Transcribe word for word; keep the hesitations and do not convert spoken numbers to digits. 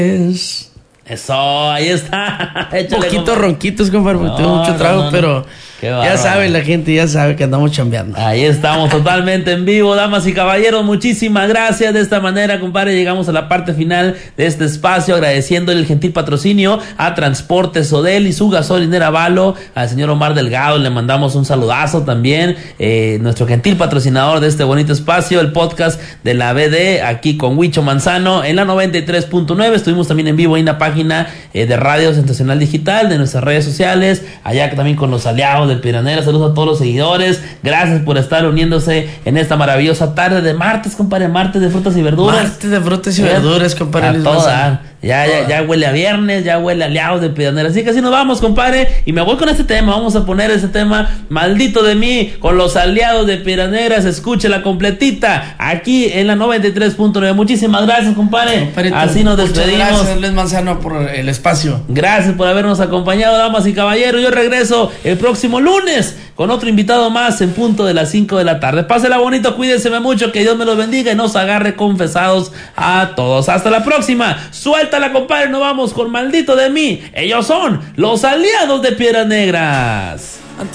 Eso, ahí está. Un poquito ronquitos, compadre, porque no, tengo mucho trago, no, no, pero ya sabe la gente, ya sabe que andamos chambeando. Ahí estamos totalmente en vivo, damas y caballeros, muchísimas gracias. De esta manera, compadre, llegamos a la parte final de este espacio, agradeciéndole el gentil patrocinio a Transportes Odel y su gasolinera Valo, al señor Omar Delgado, le mandamos un saludazo también, eh, nuestro gentil patrocinador de este bonito espacio, el podcast de la B D, aquí con Huicho Manzano, en la noventa y tres punto nueve, estuvimos también en vivo en la página eh, de Radio Sensacional Digital, de nuestras redes sociales, allá también con los aliados del Piranera. Saludos a todos los seguidores, gracias por estar uniéndose en esta maravillosa tarde de martes, compadre, martes de frutas y verduras. Martes de frutas y verduras, compadre. A toda, ya, ya, ya huele a viernes, ya huele a aliados del Piranera, así que así nos vamos, compadre, y me voy con este tema, vamos a poner ese tema, maldito de mí, con los aliados de Piraneras, escúchela completita, aquí en la noventa y tres punto nueve, muchísimas gracias, compadre, compadre así nos despedimos. Muchas gracias, Luis Manzano, por el espacio. Gracias por habernos acompañado, damas y caballeros, yo regreso el próximo lunes con otro invitado más en punto de las cinco de la tarde. Pásela bonito, cuídense mucho, que Dios me los bendiga y nos agarre confesados a todos. Hasta la próxima. Suéltala, compadre, nos vamos con maldito de mí. Ellos son los aliados de Piedras Negras.